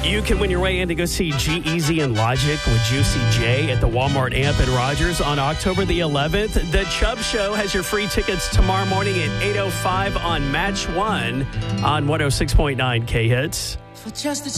You can win your way in to go see G-Eazy and Logic with Juicy J at the Walmart Amp in Rogers on October the 11th. The Chubb Show has your free tickets tomorrow morning at 8:05 on Match 1 on 106.9 K-Hits.